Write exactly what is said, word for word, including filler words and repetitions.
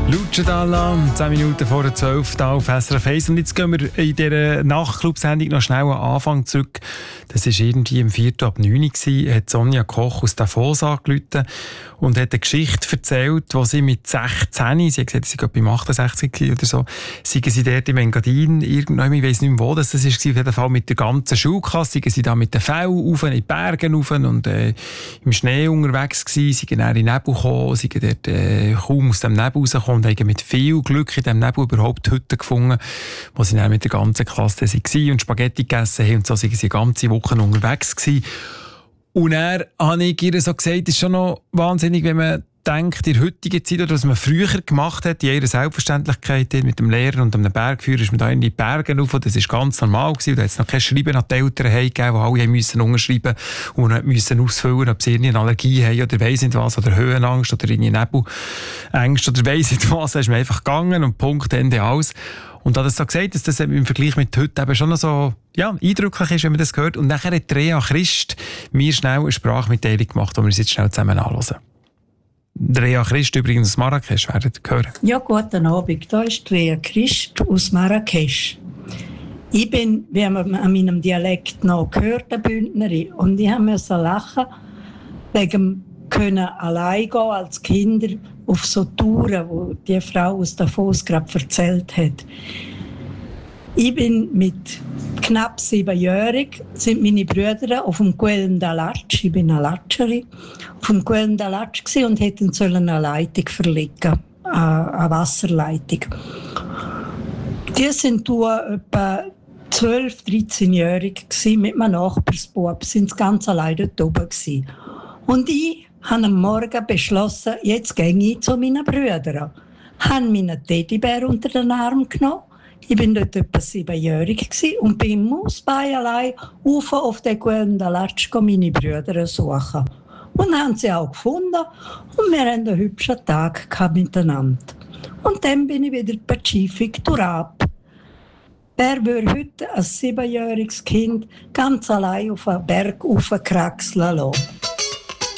Luce Dalla, zehn Minuten vor der zwölf hier auf S R F eins. Und jetzt gehen wir in dieser Nachtclub-Sendung noch schnell am Anfang zurück. Das war irgendwie im vierten ab neun Uhr, hat Sonja Koch aus Davos angerufen und hat eine Geschichte erzählt, wo sie mit sechzehn, sie hat gesagt, sie war beim achtundsechzig oder so, seien sie dort im Engadin, irgendwann, ich weiss nicht mehr wo das war, auf jeden Fall mit der ganzen Schulklasse, seien sie da mit den Fällen rauf, in die Berge rauf und äh, im Schnee unterwegs gewesen, seien dann in den Nebel gekommen, seien dort äh, kaum aus dem Nebel rausgekommen und haben mit viel Glück in diesem Nebel überhaupt Hütten gefunden, wo sie dann mit der ganzen Klasse waren und Spaghetti gegessen haben und so sind sie eine ganze Woche unterwegs gewesen. Und dann habe ich ihr so gesagt, es ist schon noch wahnsinnig, wenn man denkt, in der heutigen Zeit, oder was man früher gemacht hat, in ihrer Selbstverständlichkeit mit dem Lehrer und einem Bergführer, ist man da in die Berge rauf, das war ganz normal gewesen, da hat es noch kein Schreiben an die Eltern gegeben, wo alle müssen unterschreiben und man musste ausfüllen, ob sie eine Allergie haben oder weiss nicht was, oder Höhenangst oder in Nebelängst oder weiss nicht was, da ist man einfach gegangen und Punkt, Ende, alles. Und da das so gesagt, dass das im Vergleich mit heute eben schon noch so ja, eindrücklich ist, wenn man das hört. Und nachher hat Rea Christ mir schnell eine Sprachmitteilung gemacht, die wir uns jetzt schnell zusammen anhören. Rea Christ übrigens aus Marrakesch, werdet ihr hören. Ja, guten Abend. Da ist Rea Christ aus Marrakesch. Ich bin, wie man an meinem Dialekt noch gehört, eine Bündnerin. Und ich musste lachen, wegen dem können allein gehen als Kinder auf so Touren, wo die Frau aus Davos gerade erzählt hat. Ich bin mit knapp siebenjährig, sind meine Brüder auf dem Guelm d'Alatsch, ich bin eine Latscherin, auf dem Guelm d'Alatsch und hätten sollen eine Leitung verlegen, eine Wasserleitung. Die sind etwa zwölf-, dreizehnjährig mit einem Nachbarsbub, sind ganz allein dort oben gewesen. Und ich habe am Morgen beschlossen, jetzt gehe ich zu meinen Brüdern. Ich habe meinen Teddybär unter den Arm genommen. Ich war dort etwa siebenjährig und bin im Mausbein allein rauf auf den Guelm d'Alatsch meine Brüder suchen. Und haben sie auch gefunden und wir hatten einen hübschen Tag miteinander. Und dann bin ich wieder Pazifik durchab. Wer würde heute ein siebenjähriges Kind ganz allein auf einen Berg raufkraxeln lassen?